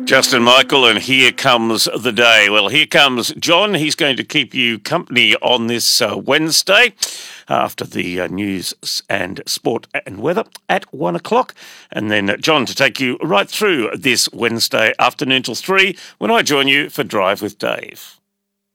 Justin Michael, and here comes the day. Well, here comes John. He's going to keep you company on this Wednesday after the news and sport and weather at 1 o'clock. And then John to take you right through this Wednesday afternoon till 3 when I join you for Drive with Dave.